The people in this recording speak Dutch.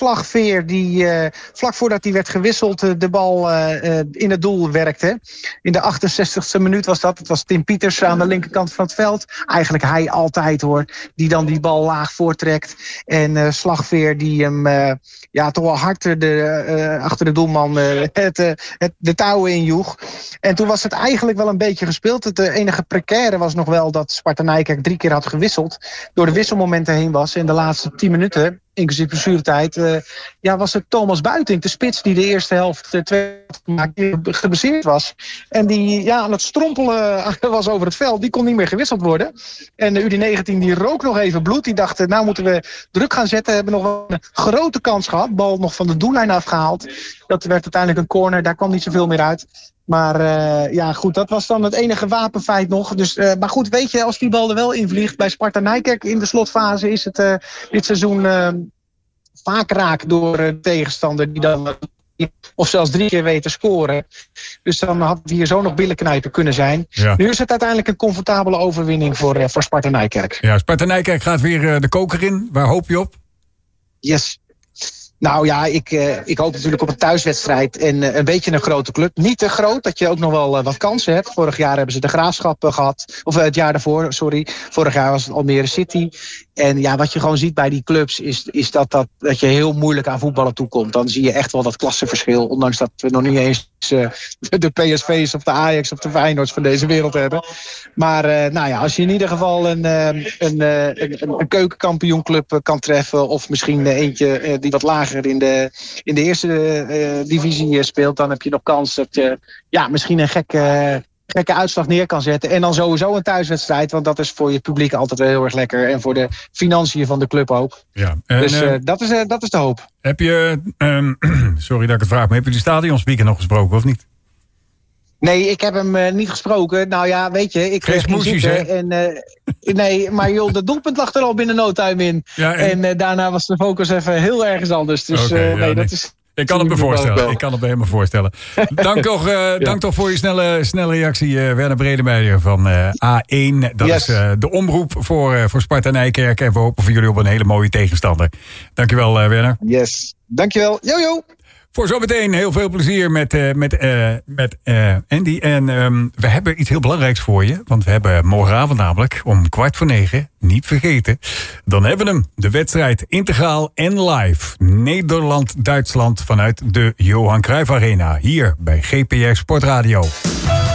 Slagveer, die vlak voordat hij werd gewisseld de bal in het doel werkte. In de 68e minuut was dat. Het was Tim Pieters aan de linkerkant van het veld. Eigenlijk hij altijd hoor. Die dan die bal laag voortrekt. En Slagveer die hem toch wel hard achter de doelman de touwen injoeg. En toen was het eigenlijk wel een beetje gespeeld. Het enige precaire was nog wel dat Sparta Nijkerk 3 keer had gewisseld. Door de wisselmomenten heen was. In de laatste 10 minuten, inclusief blessuretijd, was het Thomas Buiting, de spits die de eerste helft 2 geblesseerd was. En die aan het strompelen was over het veld. Die kon niet meer gewisseld worden. En de UD19 die rook nog even bloed. Die dacht, nou moeten we druk gaan zetten. Hebben nog wel een grote kans gehad. Bal nog van de doellijn afgehaald. Dat werd uiteindelijk een corner. Daar kwam niet zoveel meer uit. Maar goed, dat was dan het enige wapenfeit nog. Dus, maar goed, weet je, als die bal er wel invliegt bij Sparta Nijkerk in de slotfase is het dit seizoen vaak raak door de tegenstander die dan of zelfs 3 keer weet te scoren. Dus dan had het hier zo nog billenknijpen kunnen zijn. Ja. Nu is het uiteindelijk een comfortabele overwinning voor Sparta Nijkerk. Ja, Sparta Nijkerk gaat weer de koker in. Waar hoop je op? Yes. Nou ja, ik hoop natuurlijk op een thuiswedstrijd en een beetje een grote club. Niet te groot, dat je ook nog wel wat kansen hebt. Vorig jaar hebben ze de Graafschap gehad. Of het jaar daarvoor, sorry. Vorig jaar was het Almere City. En ja, wat je gewoon ziet bij die clubs is dat je heel moeilijk aan voetballen toekomt. Dan zie je echt wel dat klassenverschil. Ondanks dat we nog niet eens de PSV's of de Ajax of de Feyenoords van deze wereld hebben. Maar als je in ieder geval een keukenkampioenclub kan treffen. Of misschien eentje die wat lager in de eerste divisie speelt. Dan heb je nog kans dat je misschien een gekke uitslag neer kan zetten. En dan sowieso een thuiswedstrijd. Want dat is voor je publiek altijd wel heel erg lekker. En voor de financiën van de club ook. Ja, dus dat is de hoop. Heb je, sorry dat ik het vraag, maar heb je de stadionspeaker nog gesproken of niet? Nee, ik heb hem niet gesproken. Nou ja, weet je, ik ging zitten. Nee, maar joh, dat doelpunt lag er al binnen no time in. Ja, en daarna was de focus even heel ergens anders. Dus dat is... Ik kan het me helemaal voorstellen. Dank toch voor je snelle reactie, Werner Bredemeijer van A1. Dat is de omroep voor Sparta Nijkerk. En we hopen voor jullie op een hele mooie tegenstander. Dankjewel, Werner. Yes, dankjewel. Jojo. Voor zometeen heel veel plezier met Andy. En we hebben iets heel belangrijks voor je. Want we hebben morgenavond namelijk om 8:45, niet vergeten. Dan hebben we hem, de wedstrijd integraal en live. Nederland-Duitsland vanuit de Johan Cruijff Arena. Hier bij GPR Sportradio.